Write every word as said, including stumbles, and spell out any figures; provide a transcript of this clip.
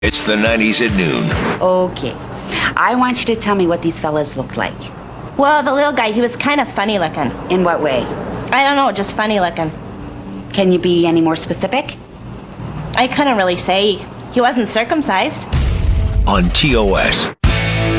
It's the nineties at noon. Okay. I want you to tell me what these fellas look like. Well, the little guy, he was kind of funny looking. In what way? I don't know, just funny looking. Can you be any more specific? I couldn't really say. He wasn't circumcised. On T O S.